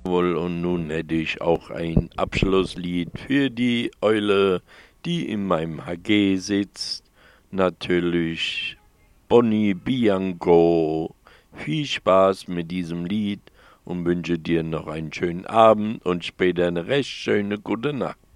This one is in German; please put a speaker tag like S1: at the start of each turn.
S1: Jawohl, und nun hätte ich auch ein Abschlusslied für die Eule, die in meinem HG sitzt. Natürlich Bonnie Bianco. Viel Spaß mit diesem Lied und wünsche dir noch einen schönen Abend und später eine recht schöne gute Nacht.